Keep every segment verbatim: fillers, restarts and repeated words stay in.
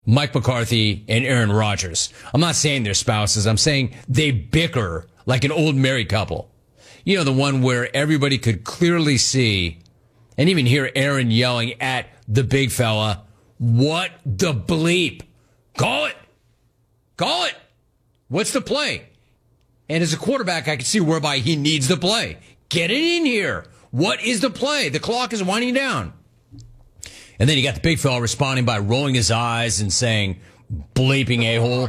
Mike McCarthy and Aaron Rodgers. I'm not saying they're spouses. I'm saying they bicker like an old married couple. You know, the one where everybody could clearly see and even hear Aaron yelling at the big fella, "What the bleep? Call it. Call it. What's the play?" And as a quarterback, I can see whereby he needs the play. Get it in here. What is the play? The clock is winding down. And then you got the big fella responding by rolling his eyes and saying, "Bleeping a-hole."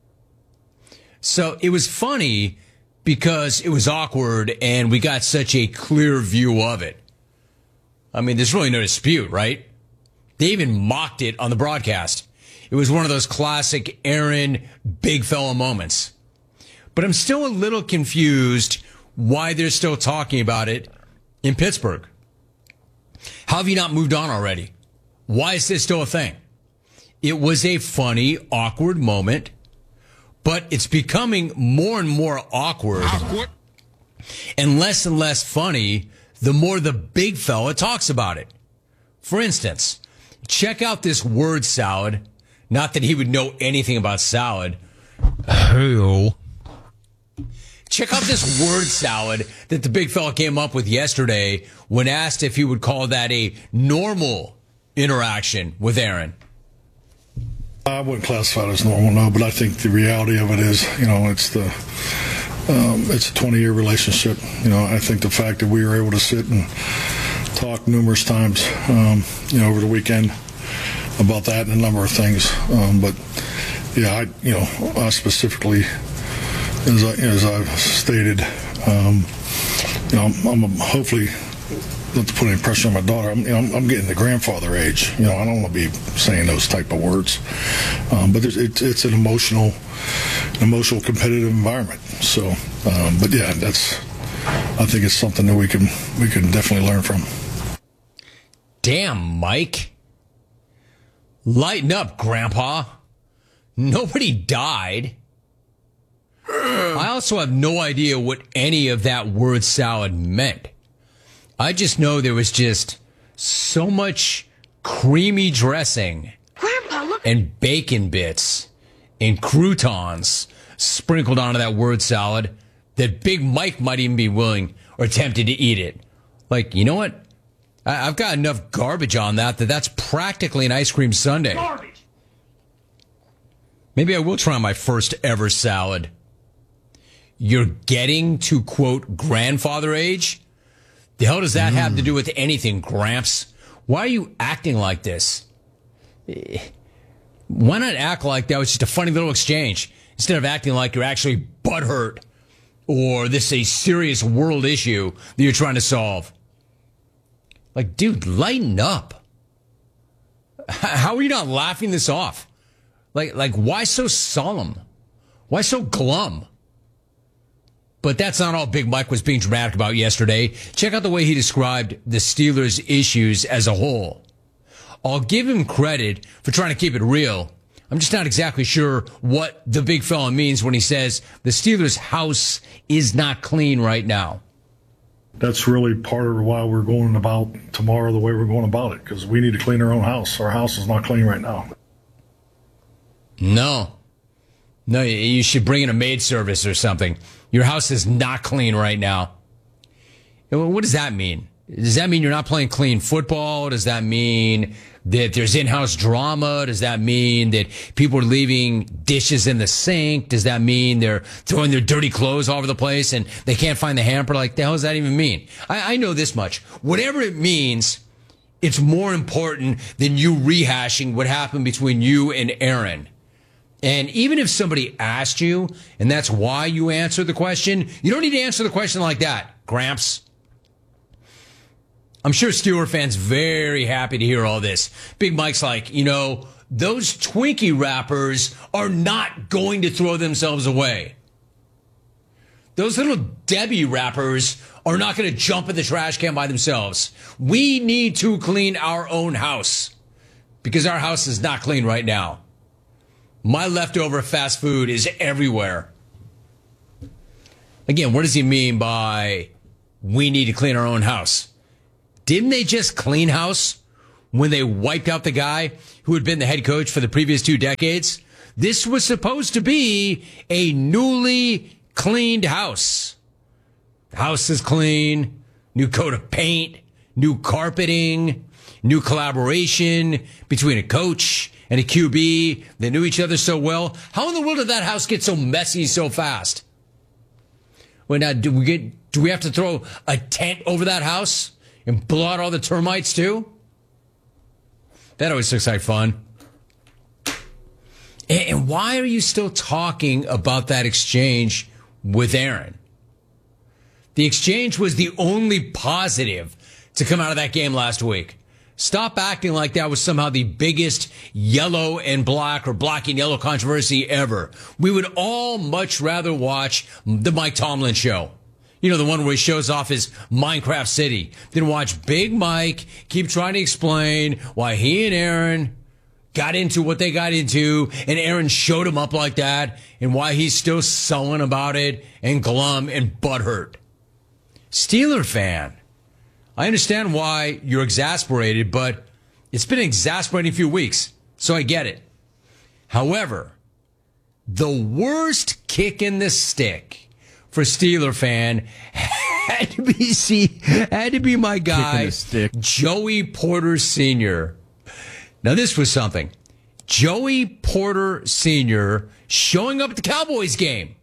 So it was funny because it was awkward and we got such a clear view of it. I mean, there's really no dispute, right? They even mocked it on the broadcast. It was one of those classic Aaron big fella moments. But I'm still a little confused why they're still talking about it in Pittsburgh. How have you not moved on already? Why is this still a thing? It was a funny, awkward moment, but it's becoming more and more awkward, awkward and less and less funny the more the big fella talks about it. For instance, check out this word salad. Not that he would know anything about salad. Hell. Check out this word salad that the big fella came up with yesterday when asked if he would call that a normal interaction with Aaron. I wouldn't classify it as normal, no, but I think the reality of it is, you know, it's the um, it's a twenty-year relationship. You know, I think the fact that we were able to sit and talk numerous times, um, you know, over the weekend about that and a number of things. Um, but yeah, I, you know, I specifically, as I, as I've stated, um, you know, I'm, I'm hopefully. Not to put any pressure on my daughter, I'm, you know, I'm, I'm getting the grandfather age. You know, I don't want to be saying those type of words, um, but it's, it's an emotional, an emotional, competitive environment. So, um, but yeah, that's. I think it's something that we can we can definitely learn from. Damn, Mike, lighten up, Grandpa. Nobody died. I also have no idea what any of that word salad meant. I just know there was just so much creamy dressing Grandpa, look. and bacon bits and croutons sprinkled onto that word salad that Big Mike might even be willing or tempted to eat it. Like, you know what? I- I've got enough garbage on that that that's practically an ice cream sundae. Garbage. Maybe I will try my first ever salad. You're getting to, quote, grandfather age? The hell does that mm. have to do with anything, Gramps? Why are you acting like this? Why not act like that was just a funny little exchange instead of acting like you're actually butthurt or this is a serious world issue that you're trying to solve? Like, dude, lighten up. How are you not laughing this off? Like, like, why so solemn? Why so glum? But that's not all Big Mike was being dramatic about yesterday. Check out the way he described the Steelers' issues as a whole. I'll give him credit for trying to keep it real. I'm just not exactly sure what the big fella means when he says the Steelers' house is not clean right now. That's really part of why we're going about tomorrow the way we're going about it, because we need to clean our own house. Our house is not clean right now. No. No, you should bring in a maid service or something. Your house is not clean right now. What does that mean? Does that mean you're not playing clean football? Does that mean that there's in-house drama? Does that mean that people are leaving dishes in the sink? Does that mean they're throwing their dirty clothes all over the place and they can't find the hamper? Like, the hell does that even mean? I, I know this much. Whatever it means, it's more important than you rehashing what happened between you and Aaron. And even if somebody asked you, and that's why you answer the question, you don't need to answer the question like that, Gramps. I'm sure Steeler fans very happy to hear all this. Big Mike's like, you know, those Twinkie wrappers are not going to throw themselves away. Those little Debbie wrappers are not going to jump in the trash can by themselves. We need to clean our own house because our house is not clean right now. My leftover fast food is everywhere. Again, what does he mean by we need to clean our own house? Didn't they just clean house when they wiped out the guy who had been the head coach for the previous two decades. This was supposed to be a newly cleaned house. The house is clean, new coat of paint, new carpeting, new collaboration between a coach and a Q B. They knew each other so well. How in the world did that house get so messy so fast? Well, now, do we get, do we have to throw a tent over that house and blow out all the termites too? That always looks like fun. And why are you still talking about that exchange with Aaron? The exchange was the only positive to come out of that game last week. Stop acting like that was somehow the biggest yellow and black or black and yellow controversy ever. We would all much rather watch the Mike Tomlin show. You know, the one where he shows off his Minecraft city. Then watch Big Mike keep trying to explain why he and Aaron got into what they got into, and Aaron showed him up like that, and why he's still sullen about it and glum and butthurt. Steeler fan, I understand why you're exasperated, but it's been an exasperating few weeks, so I get it. However, the worst kick in the stick for Steeler fan had to be see, had to be my guy, Joey Porter Senior Now, this was something. Joey Porter Senior showing up at the Cowboys game,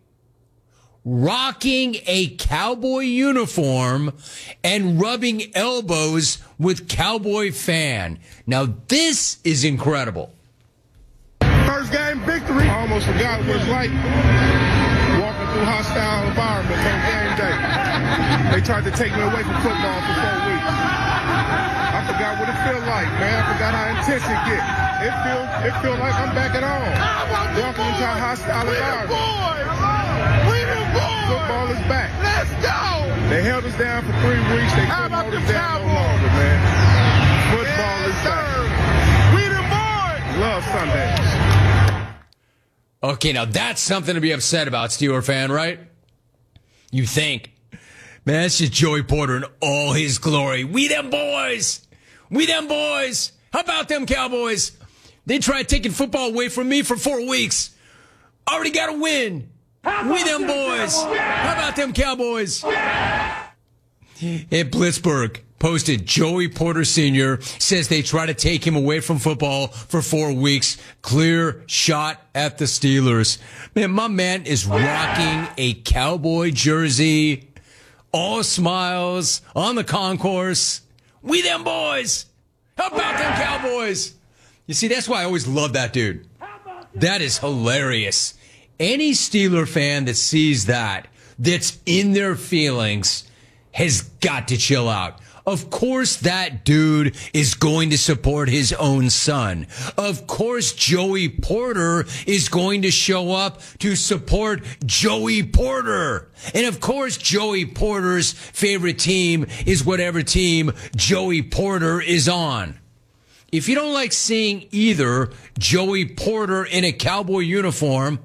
rocking a Cowboy uniform and rubbing elbows with Cowboy fan. Now, this is incredible. First game victory. I almost forgot what it's like walking through hostile environments on game day. They tried to take me away from football for four weeks. I forgot what it feels like, man. I forgot how intense it gets. It feels it feel like I'm back at home. Walking into a hostile environment. We the boys! Football is back. Let's go! They held us down for three weeks. They couldn't hold us down no longer, man. Football is back. We the boys! Love Sundays. Okay, now that's something to be upset about, Steeler fan, right? You think. Man, that's just Joey Porter in all his glory. We them boys! We them boys! How about them Cowboys? They tried taking football away from me for four weeks. Already got a win. We them boys. How about them Cowboys? At Blitzburg posted, Joey Porter Senior says they try to take him away from football for four weeks. Clear shot at the Steelers. Man, my man is rocking a Cowboy jersey. All smiles on the concourse. We them boys. How about them Cowboys? You see, that's why I always love that dude. That is hilarious. Any Steeler fan that sees that, that's in their feelings, has got to chill out. Of course that dude is going to support his own son. Of course Joey Porter is going to show up to support Joey Porter. And of course Joey Porter's favorite team is whatever team Joey Porter is on. If you don't like seeing either Joey Porter in a Cowboy uniform,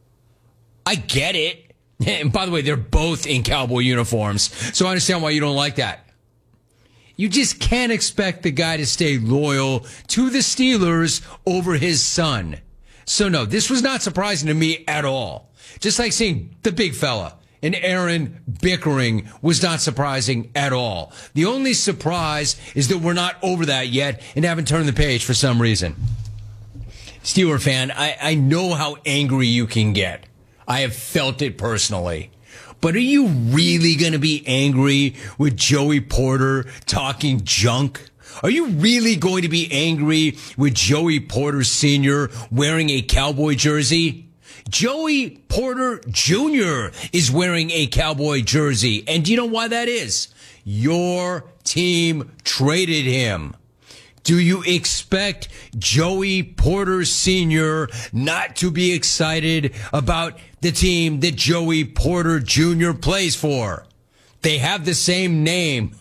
I get it. And by the way, they're both in Cowboy uniforms, so I understand why you don't like that. You just can't expect the guy to stay loyal to the Steelers over his son. So no, this was not surprising to me at all. Just like seeing the big fella and Aaron bickering was not surprising at all. The only surprise is that we're not over that yet and haven't turned the page for some reason. Steeler fan, I, I know how angry you can get. I have felt it personally. But are you really going to be angry with Joey Porter talking junk? Are you really going to be angry with Joey Porter Senior wearing a Cowboy jersey? Joey Porter Junior is wearing a Cowboy jersey. And do you know why that is? Your team traded him. Do you expect Joey Porter Senior not to be excited about the team that Joey Porter Junior plays for? They have the same name.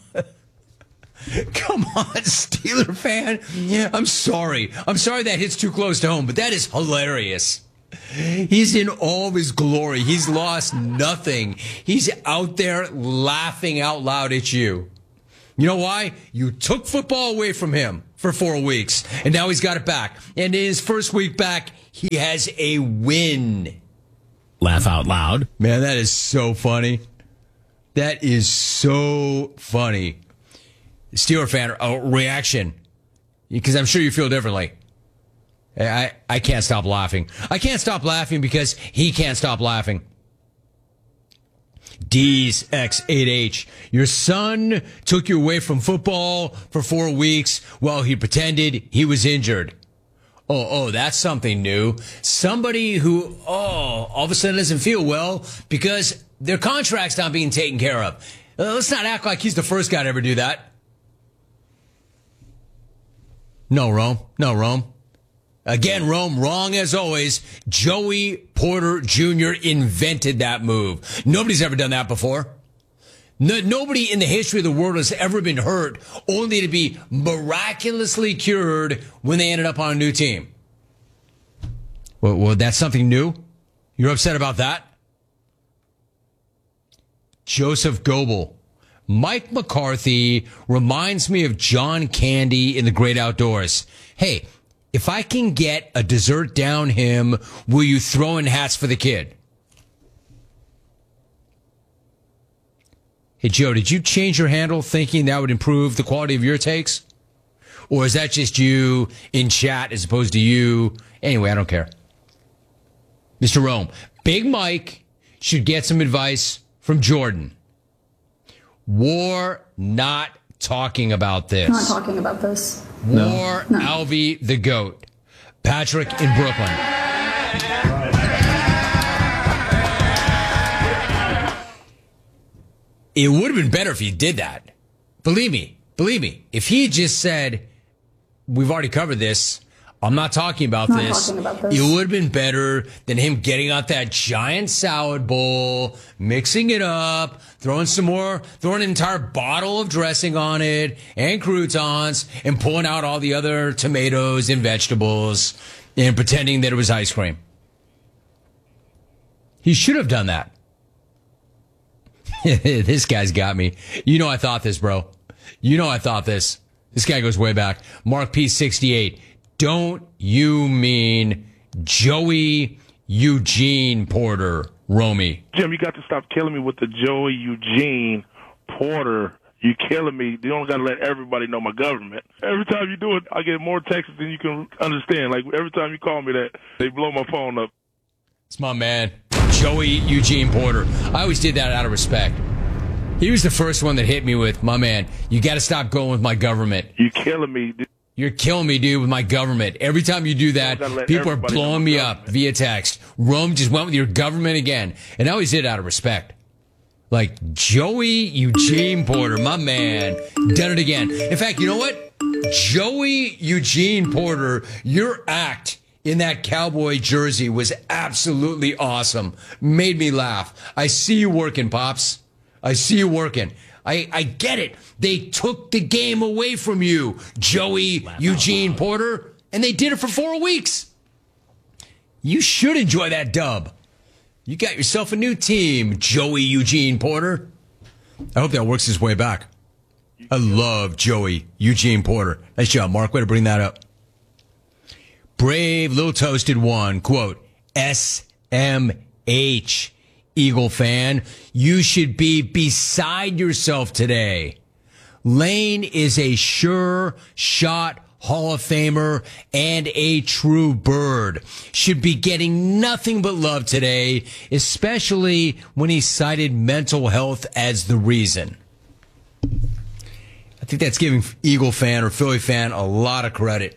Come on, Steeler fan. Yeah, I'm sorry. I'm sorry that hits too close to home, but that is hilarious. He's in all of his glory. He's lost nothing. He's out there laughing out loud at you. You know why? You took football away from him for four weeks, and now he's got it back. And in his first week back, he has a win. Laugh out loud. Man, that is so funny. That is so funny. Steeler fan, a reaction. Because I'm sure you feel differently. I, I can't stop laughing. I can't stop laughing because he can't stop laughing. D's X eight H. Your son took you away from football for four weeks while he pretended he was injured. Oh, oh, that's something new. Somebody who, oh, all of a sudden doesn't feel well because their contract's not being taken care of. Uh, let's not act like he's the first guy to ever do that. No, Rome. No, Rome. Again, Rome, wrong as always. Joey Porter Junior invented that move. Nobody's ever done that before. No, nobody in the history of the world has ever been hurt only to be miraculously cured when they ended up on a new team. Well, well, that's something new? You're upset about that? Joseph Goebel. Mike McCarthy reminds me of John Candy in The Great Outdoors. Hey, if I can get a dessert down him, will you throw in hats for the kid? Hey, Joe, did you change your handle thinking that would improve the quality of your takes? Or is that just you in chat as opposed to you? Anyway, I don't care. Mister Rome, Big Mike should get some advice from Jordan. War not talking about this. Not talking about this. War no. Alvy the GOAT. Patrick in Brooklyn. It would have been better if he did that. Believe me. Believe me. If he had just said, we've already covered this, I'm not talking about, not this. talking about this, it would have been better than him getting out that giant salad bowl, mixing it up, throwing some more, throwing an entire bottle of dressing on it, and croutons, and pulling out all the other tomatoes and vegetables, and pretending that it was ice cream. He should have done that. This guy's got me. You know I thought this, bro. You know I thought this. This guy goes way back. Mark P sixty-eight. Don't you mean Joey Eugene Porter, Romy? Jim, you got to stop killing me with the Joey Eugene Porter. You killing me. You don't got to let everybody know my government. Every time you do it, I get more texts than you can understand. Like, every time you call me that, they blow my phone up. It's my man, Joey Eugene Porter. I always did that out of respect. He was the first one that hit me with, my man, you got to stop going with my government. You killing me, dude. You're killing me, dude, with my government. Every time you do that, people are blowing me up via text. Rome just went with your government again. And I always did it out of respect. Like, Joey Eugene Porter, my man, done it again. In fact, you know what? Joey Eugene Porter, your act in that cowboy jersey was absolutely awesome. Made me laugh. I see you working, Pops. I see you working. I, I get it. They took the game away from you, Joey Eugene Porter, and they did it for four weeks. You should enjoy that dub. You got yourself a new team, Joey Eugene Porter. I hope that works his way back. I love Joey Eugene Porter. Nice job, Mark. Way to bring that up. Brave Little Toasted One, quote, S M H. Eagle fan, you should be beside yourself today. Lane is a sure shot Hall of Famer and a true bird. Should be getting nothing but love today, especially when he cited mental health as the reason. I think that's giving Eagle fan or Philly fan a lot of credit.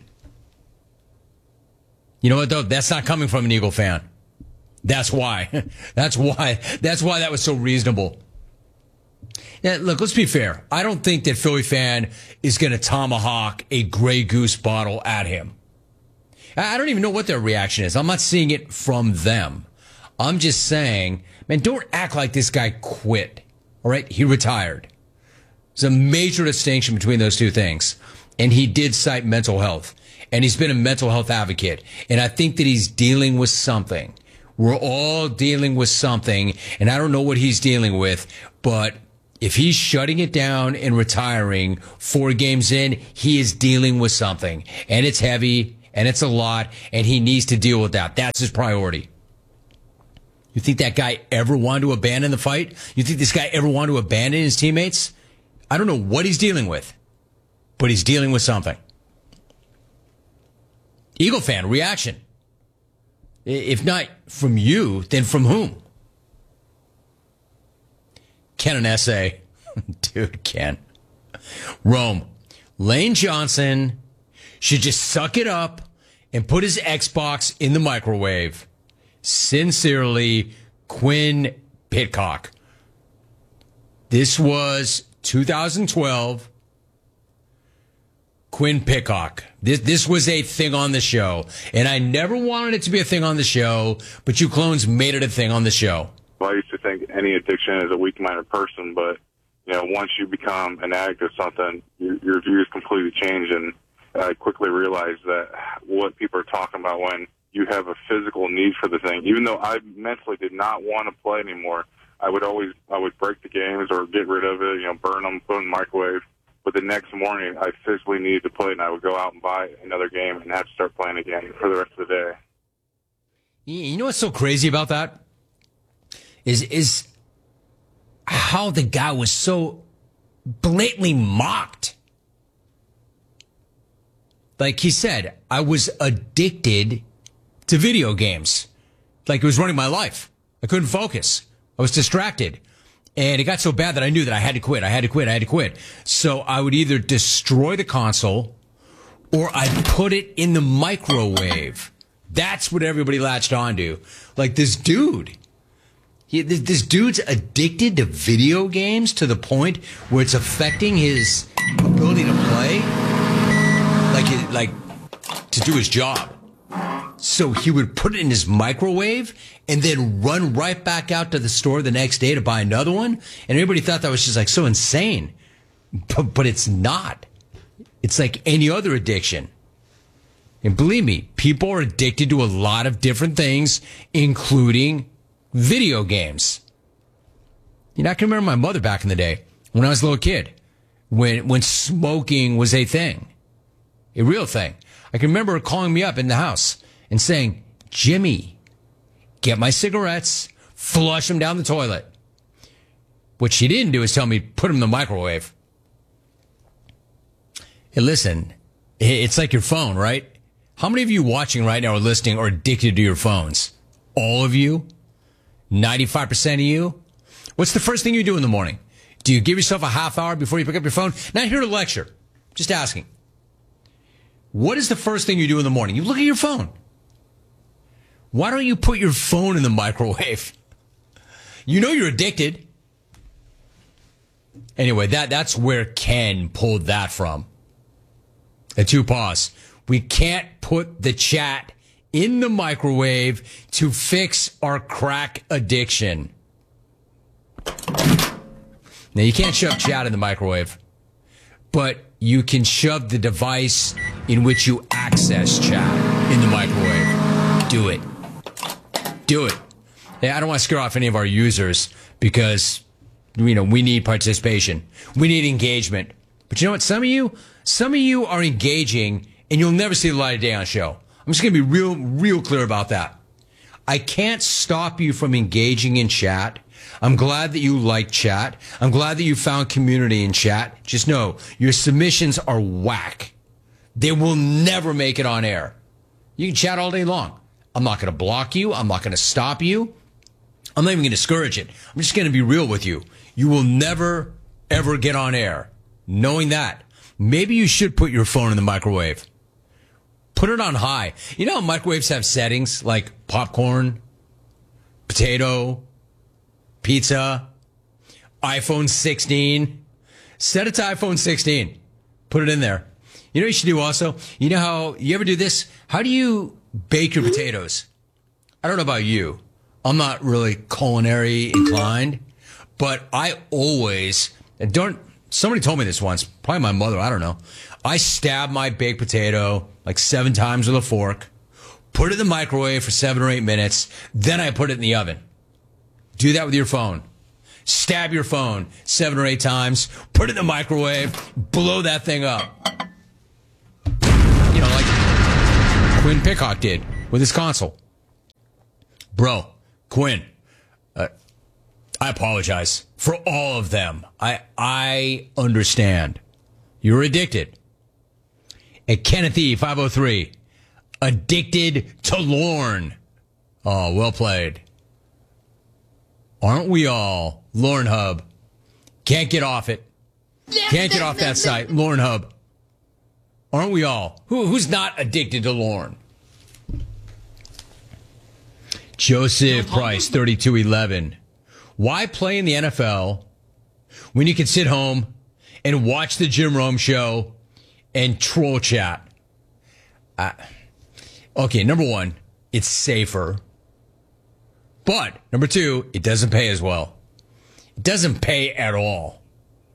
You know what, though? That's not coming from an Eagle fan. That's why. That's why. That's why that was so reasonable. Yeah, look, let's be fair. I don't think that Philly fan is going to tomahawk a Grey Goose bottle at him. I don't even know what their reaction is. I'm not seeing it from them. I'm just saying, man, don't act like this guy quit. All right? He retired. There's a major distinction between those two things. And he did cite mental health. And he's been a mental health advocate. And I think that he's dealing with something. We're all dealing with something, and I don't know what he's dealing with, but If he's shutting it down and retiring four games in, he is dealing with something. And it's heavy, and it's a lot, and he needs to deal with that. That's his priority. You think that guy ever wanted to abandon the fight? You think this guy ever wanted to abandon his teammates? I don't know what he's dealing with, but he's dealing with something. Eagle fan reaction. If not from you, then from whom? Ken, an essay. Dude, Ken. Rome. Lane Johnson should just suck it up and put his Xbox in the microwave. Sincerely, Quinn Pitcock. This was two thousand twelve. Quinn Pitcock. This, this was a thing on the show. And I never wanted it to be a thing on the show, but you clones made it a thing on the show. Well, I used to think any addiction is a weak-minded person, but, you know, once you become an addict of something, your, your views completely change. And I quickly realized that what people are talking about when you have a physical need for the thing, even though I mentally did not want to play anymore, I would always, I would break the games or get rid of it, you know, burn them, put them in the microwave. But the next morning, I physically needed to play, and I would go out and buy another game and have to start playing again for the rest of the day. You know what's so crazy about that? Is is how the guy was so blatantly mocked. Like he said, I was addicted to video games. Like it was running my life. I couldn't focus. I was distracted. And it got so bad that I knew that I had to quit. I had to quit. I had to quit. So I would either destroy the console or I'd put it in the microwave. That's what everybody latched onto. Like this dude. He, this, this dude's addicted to video games to the point where it's affecting his ability to play. Like, like to do his job. So he would put it in his microwave and then run right back out to the store the next day to buy another one. And everybody thought that was just like so insane. But, but it's not. It's like any other addiction. And believe me, people are addicted to a lot of different things, including video games. You know, I can remember my mother back in the day when I was a little kid, when, when smoking was a thing, a real thing. I can remember her calling me up in the house and saying, Jimmy, get my cigarettes, flush them down the toilet. What she didn't do is tell me, put them in the microwave. Hey, listen, it's like your phone, right? How many of you watching right now or listening are addicted to your phones? All of you? ninety-five percent of you? What's the first thing you do in the morning? Do you give yourself a half hour before you pick up your phone? Not here to lecture. Just asking. What is the first thing you do in the morning? You look at your phone. Why don't you put your phone in the microwave? You know you're addicted. Anyway, that, that's where Ken pulled that from. A two pause. We can't put the chat in the microwave to fix our crack addiction. Now, you can't shove chat in the microwave, but you can shove the device in which you access chat in the microwave. Do it. Do it. Yeah, I don't want to scare off any of our users because, you know, we need participation. We need engagement. But you know what? Some of you, some of you are engaging and you'll never see the light of day on the show. I'm just going to be real, real clear about that. I can't stop you from engaging in chat. I'm glad that you like chat. I'm glad that you found community in chat. Just know your submissions are whack. They will never make it on air. You can chat all day long. I'm not going to block you. I'm not going to stop you. I'm not even going to discourage it. I'm just going to be real with you. You will never, ever get on air. Knowing that, maybe you should put your phone in the microwave. Put it on high. You know how microwaves have settings like popcorn, potato, pizza, iPhone sixteen. Set it to iPhone sixteen. Put it in there. You know what you should do also? You know how, you ever do this? How do you bake your potatoes? I don't know about you. I'm not really culinary inclined, but I always, and don't, somebody told me this once, probably my mother, I don't know. I stab my baked potato like seven times with a fork, put it in the microwave for seven or eight minutes, then I put it in the oven. Do that with your phone. stab your phone seven or eight times, put it in the microwave, blow that thing up. You know, like Quinn Pickhock did with his console. Bro, Quinn, uh, I apologize for all of them. I I understand. You're addicted. At Kenneth E, five oh three, addicted to Lorne. Oh, well played. Aren't we all? Lorne Hub. Can't get off it. Can't get off that site. Lorne Hub. Aren't we all? Who, who's not addicted to Lorne? Joseph Price, thirty-two eleven. Why play in the N F L when you can sit home and watch the Jim Rome show and troll chat? Uh, okay, number one, it's safer. But, number two, it doesn't pay as well. It doesn't pay at all.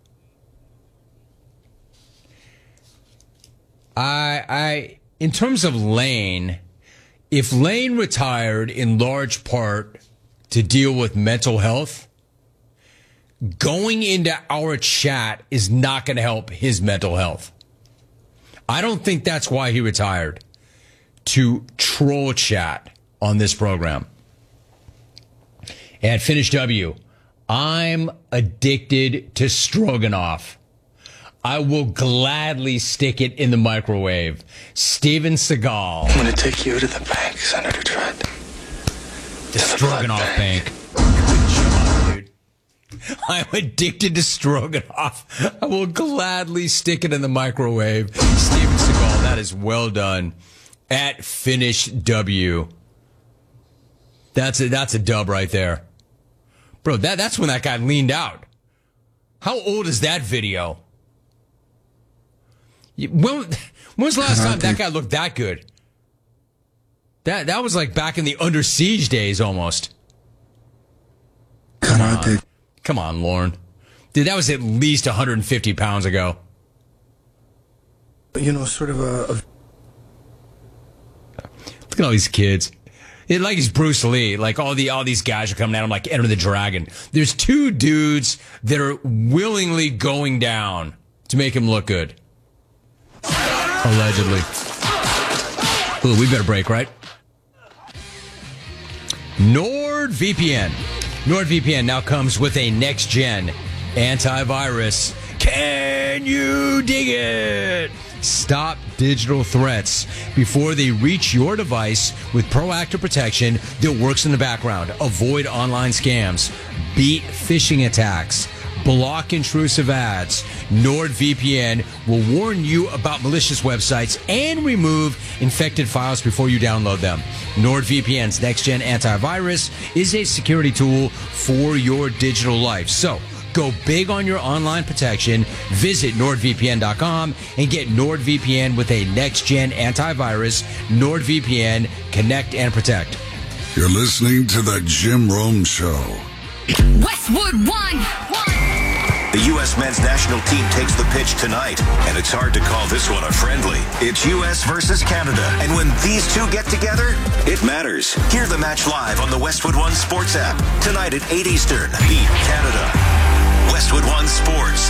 I, I, in terms of Lane, if Lane retired in large part to deal with mental health, going into our chat is not going to help his mental health. I don't think that's why he retired, to troll chat on this program. At Finish W, I'm addicted to Stroganoff. I will gladly stick it in the microwave. Steven Seagal. I'm going to take you to the bank, Senator Trent. The Stroganoff bank. Good job, dude. I'm addicted to Stroganoff. I will gladly stick it in the microwave. Steven Seagal, that is well done. At Finish W. That's a, that's a dub right there. Bro, that, that's when that guy leaned out. How old is that video? When, when was the last time that guy looked that good? That that was like back in the Under Siege days almost. Come on, Come on, Lorne. Dude, that was at least one hundred fifty pounds ago. You know, sort of a... a... Look at all these kids. It, like he's Bruce Lee. Like all the all these guys are coming at him like Enter the Dragon. There's two dudes that are willingly going down to make him look good. Allegedly. Ooh, we better break, right? NordVPN. NordVPN now comes with a next-gen antivirus. Can you dig it? Stop digital threats before they reach your device with proactive protection that works in the background. Avoid online scams. Beat phishing attacks. Block intrusive ads. NordVPN will warn you about malicious websites and remove infected files before you download them. NordVPN's next-gen antivirus is a security tool for your digital life. So, go big on your online protection. Visit nord V P N dot com and get NordVPN with a next-gen antivirus. NordVPN, connect and protect. You're listening to The Jim Rome Show. Westwood One. The U S men's national team takes the pitch tonight, and it's hard to call this one a friendly. It's U S versus Canada, and when these two get together, it matters. Hear the match live on the Westwood One Sports app. Tonight at eight Eastern. Beat Canada. Westwood One Sports.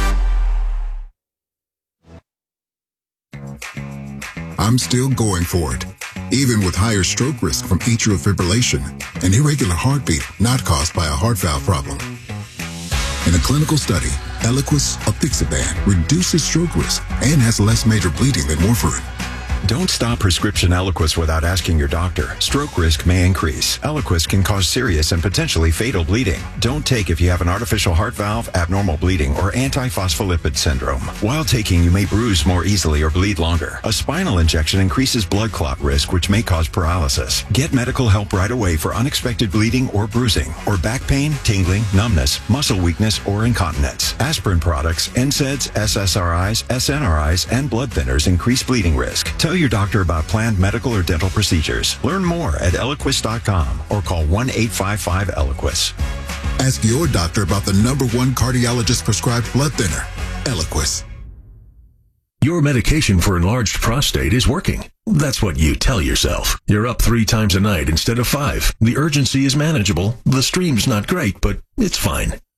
I'm still going for it, even with higher stroke risk from atrial fibrillation, an irregular heartbeat not caused by a heart valve problem. In a clinical study, Eliquis apixaban reduces stroke risk and has less major bleeding than warfarin. Don't stop prescription Eliquis without asking your doctor. Stroke risk may increase. Eliquis can cause serious and potentially fatal bleeding. Don't take if you have an artificial heart valve, abnormal bleeding, or antiphospholipid syndrome. While taking, you may bruise more easily or bleed longer. A spinal injection increases blood clot risk, which may cause paralysis. Get medical help right away for unexpected bleeding or bruising, or back pain, tingling, numbness, muscle weakness, or incontinence. Aspirin products, N SAIDs, S S R Is, S N R Is, and blood thinners increase bleeding risk. Tell your doctor about planned medical or dental procedures. Learn more at Eliquis dot com or call one eight five five Eliquis. Ask your doctor about the number one cardiologist prescribed blood thinner, Eliquis. Your medication for enlarged prostate is working. That's what you tell yourself. You're up three times a night instead of five. The urgency is manageable. The stream's not great, but it's fine.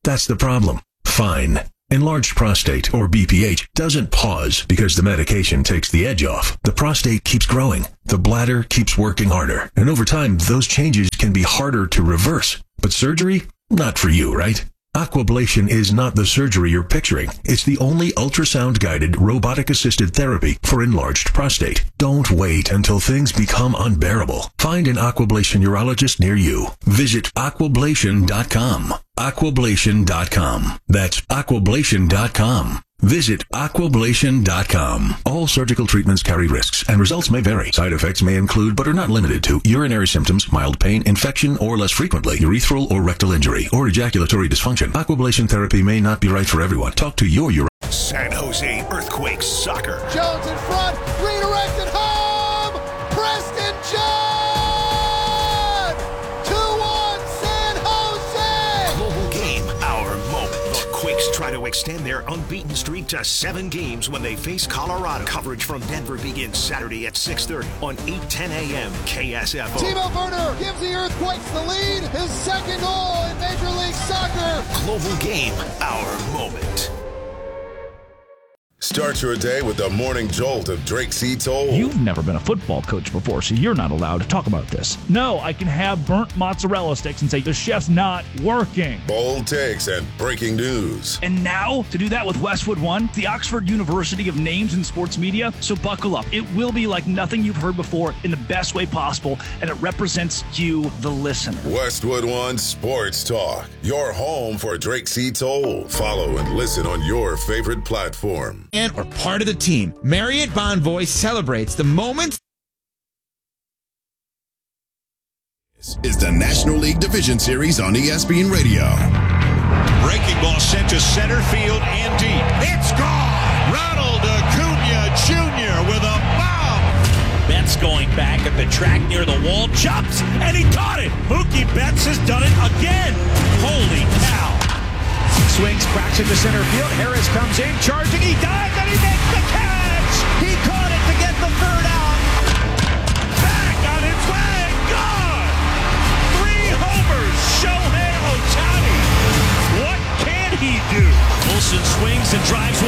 That's the problem. Fine. Enlarged prostate, or B P H, doesn't pause because the medication takes the edge off. The prostate keeps growing. The bladder keeps working harder. And over time, those changes can be harder to reverse. But surgery? Not for you, right? Aquablation is not the surgery you're picturing. It's the only ultrasound-guided, robotic-assisted therapy for enlarged prostate. Don't wait until things become unbearable. Find an Aquablation urologist near you. Visit aquablation dot com. aquablation dot com. That's aquablation dot com. Visit aquablation dot com. All surgical treatments carry risks, and results may vary. Side effects may include, but are not limited to, urinary symptoms, mild pain, infection, or less frequently, urethral or rectal injury, or ejaculatory dysfunction. Aquablation therapy may not be right for everyone. Talk to your urologist. San Jose Earthquakes soccer. Jones in front, redirected home! Preston John! two one San Jose! Global game, our moment. The Quakes try to extend their unbeaten streak to seven games when they face Colorado. Coverage from Denver begins Saturday at six thirty on eight ten a.m. K S F O. Timo Werner gives the Earthquakes the lead. His second goal in Major League Soccer. Global game, our moment. Start your day with the morning jolt of Drake C. Toll. You've never been a football coach before, so you're not allowed to talk about this. No, I can have burnt mozzarella sticks and say the chef's not working. Bold takes and breaking news. And now, to do that with Westwood One, the Oxford University of Names in Sports Media. So buckle up. It will be like nothing you've heard before in the best way possible, and it represents you, the listener. Westwood One Sports Talk, your home for Drake C. Toll. Follow and listen on your favorite platform. And or part of the team. Marriott Bonvoy celebrates the moments. This is the National League Division Series on E S P N Radio. Breaking ball sent to center field and deep. It's gone! Ronald Acuna Junior with a bomb! Betts going back at the track near the wall, jumps, and he caught it! Mookie Betts has done it again! Holy cow! Swings, cracks into center field. Harris comes in, charging. He dives, and he makes the catch. He caught it to get the third out. Back on its way. Gone. Three homers. Shohei Ohtani. What can he do? Wilson swings and drives